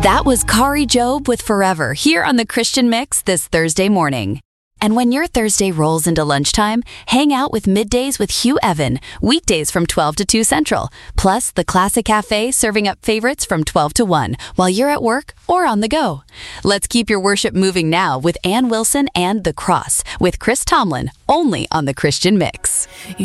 That was Kari Jobe with Forever here on the Christian Mix this Thursday morning. And when your Thursday rolls into lunchtime, hang out with Middays with Hugh Evan, weekdays from 12 to 2 Central. Plus, the Classic Cafe serving up favorites from 12 to 1 while you're at work or on the go. Let's keep your worship moving now with Ann Wilson and The Cross with Chris Tomlin, only on the Christian Mix.